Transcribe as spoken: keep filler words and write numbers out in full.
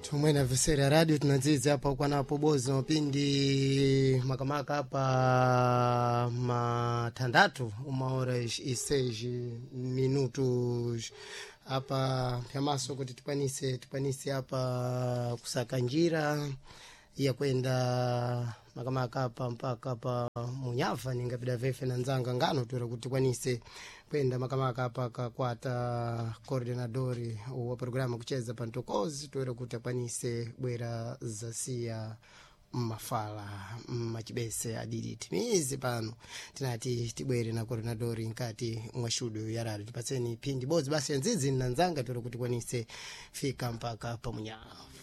Tumwena visera radio tunazizi hapa kwa napo bozi na mapindi makamaka hapa matandatu umaora iseji minutos hapa yamaso kuti tupanise tupanise hapa kusaka njira ya kwenda makamaka hapa mpaka hapa Munyava ningabida vefe na nzanga ngano tura kuti kwanise kwenda makamaka hapa kakwata coordinadori wa programa kucheza pantokozi tura kuti kwanise bwera zasia mafala machibese adidi timizi pano tinati tibwere na coordinadori nkati mwashudu ya radio tipatseni pindi bozi basi nzizi na nzanga tura kuti kwanise fika mpaka hapa Munyava.